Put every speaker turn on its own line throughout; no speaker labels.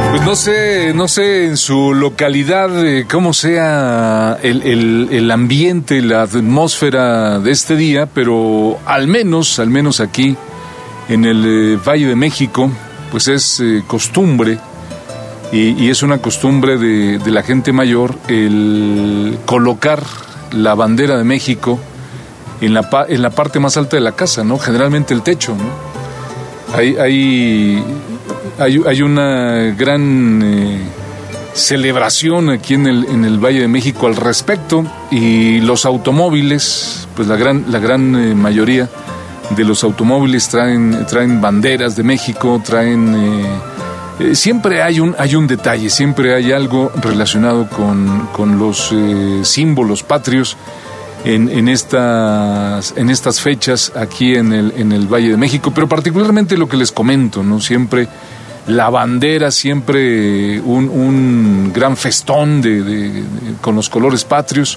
Pues no sé en su localidad cómo sea el ambiente, la atmósfera de este día, pero al menos aquí en el Valle de México, pues es costumbre, y es una costumbre de la gente mayor, el colocar la bandera de México en la parte más alta de la casa, ¿no? Generalmente el techo, ¿no? Hay una gran celebración aquí en el Valle de México al respecto, y los automóviles, pues la gran mayoría de los automóviles traen banderas de México, siempre hay un detalle, siempre hay algo relacionado con los símbolos patrios en estas fechas aquí en el Valle de México, pero particularmente lo que les comento, ¿no? Siempre la bandera, siempre un gran festón con los colores patrios,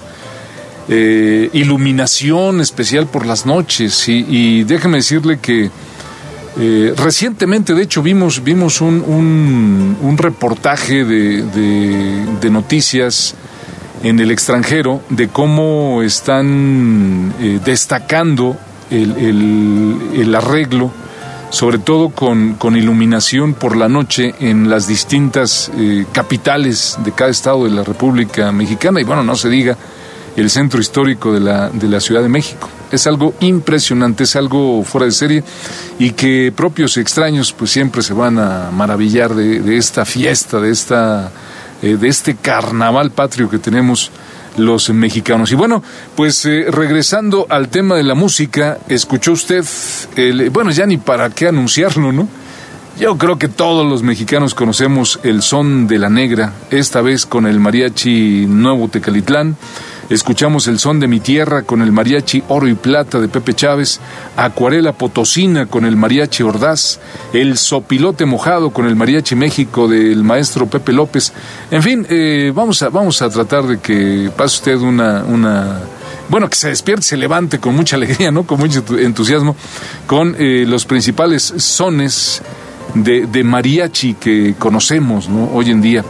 iluminación especial por las noches, y déjeme decirle que recientemente, de hecho, vimos un reportaje de noticias en el extranjero de cómo están destacando el arreglo, sobre todo con iluminación por la noche en las distintas capitales de cada estado de la República Mexicana, y bueno, no se diga el centro histórico de la Ciudad de México. Es algo impresionante, es algo fuera de serie, y que propios y extraños pues siempre se van a maravillar de esta fiesta, de este carnaval patrio que tenemos los mexicanos. Y bueno, pues regresando al tema de la música, escuchó usted, bueno, ya ni para qué anunciarlo, ¿no? Yo creo que todos los mexicanos conocemos el son de la negra, esta vez con el mariachi Nuevo Tecalitlán. Escuchamos el son de mi tierra con el mariachi Oro y Plata de Pepe Chávez, Acuarela Potosina con el mariachi Ordaz, el Sopilote Mojado con el mariachi México del maestro Pepe López. En fin, vamos a tratar de que pase usted bueno, que se despierte, se levante con mucha alegría, ¿no? Con mucho entusiasmo, con los principales sones de mariachi que conocemos, ¿no? Hoy en día.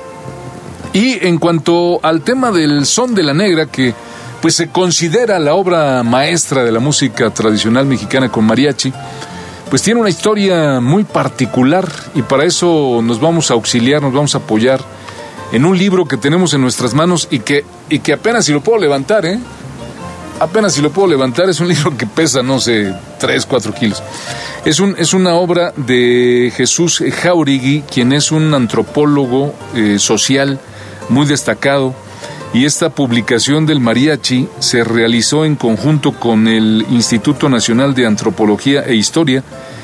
Y en cuanto al tema del son de la negra, que pues se considera la obra maestra de la música tradicional mexicana con mariachi, pues tiene una historia muy particular, y para eso nos vamos a auxiliar, nos vamos a apoyar en un libro que tenemos en nuestras manos y que apenas si lo puedo levantar, apenas si lo puedo levantar. Es un libro que pesa, no sé, 3-4 kilos. Es una obra de Jesús Jauregui, quien es un antropólogo social muy destacado, y esta publicación del mariachi se realizó en conjunto con el Instituto Nacional de Antropología e Historia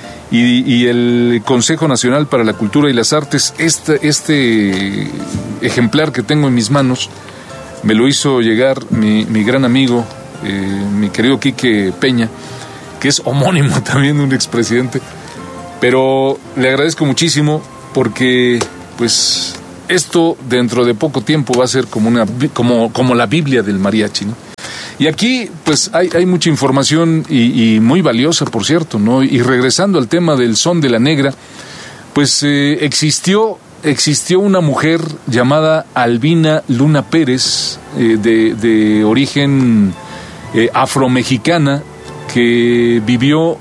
y el Consejo Nacional para la Cultura y las Artes. Este ejemplar que tengo en mis manos me lo hizo llegar mi gran amigo, mi querido Quique Peña, que es homónimo también de un expresidente, pero le agradezco muchísimo porque pues esto dentro de poco tiempo va a ser como la Biblia del mariachi, ¿no? Y aquí pues hay mucha información y muy valiosa, por cierto, ¿no? Y regresando al tema del son de la negra, pues existió una mujer llamada Albina Luna Pérez, de origen afromexicana, que vivió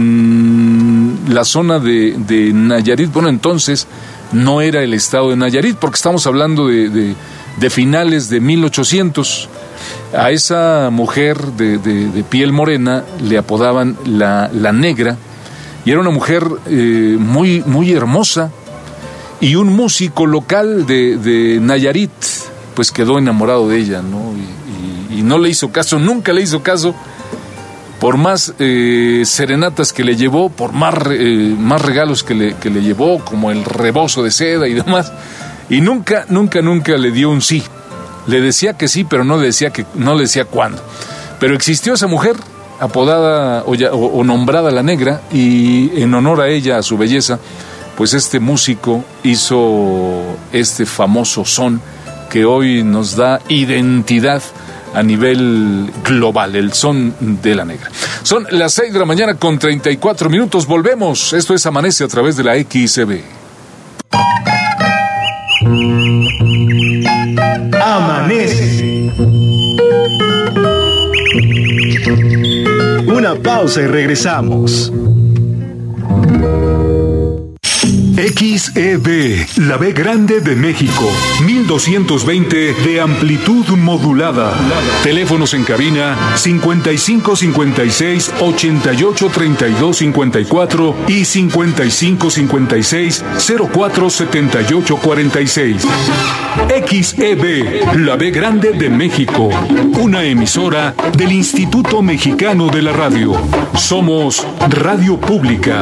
en la zona de Nayarit. Bueno, entonces no era el estado de Nayarit, porque estamos hablando de finales de 1800. A esa mujer de piel morena le apodaban la negra, y era una mujer muy, muy hermosa, y un músico local de Nayarit pues quedó enamorado de ella, ¿no? Y no le hizo caso, nunca le hizo caso, por más serenatas que le llevó, por más regalos que le llevó, como el rebozo de seda y demás, y nunca le dio un sí. Le decía que sí, pero no le decía cuándo. Pero existió esa mujer apodada o nombrada la negra, y en honor a ella, a su belleza, pues este músico hizo este famoso son que hoy nos da identidad a nivel global, el son de la negra. Son las 6 de la mañana con 34 minutos. Volvemos. Esto es Amanece a través de la XCB.
pausa y regresamos.
XEB, la B grande de México, 1220 de amplitud modulada. Teléfonos en cabina 5556 88 32 54 y 5556 04 78 46. XEB, la B grande de México, una emisora del Instituto Mexicano de la Radio. Somos Radio Pública.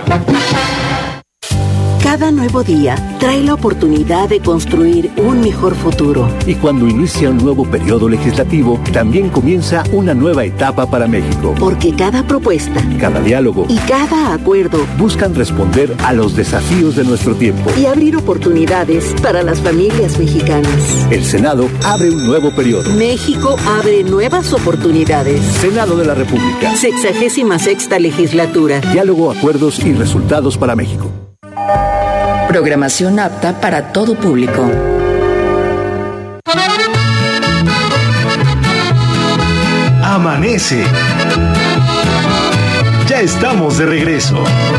Cada nuevo día trae la oportunidad de construir un mejor futuro.
Y cuando inicia un nuevo periodo legislativo, también comienza una nueva etapa para México.
Porque cada propuesta,
cada diálogo
y cada acuerdo
buscan responder a los desafíos de nuestro tiempo
y abrir oportunidades para las familias mexicanas.
El Senado abre un nuevo periodo.
México abre nuevas oportunidades.
Senado de la República.
66ª legislatura.
Diálogo, acuerdos y resultados para México.
Programación apta para todo público.
Amanece. Ya estamos de regreso.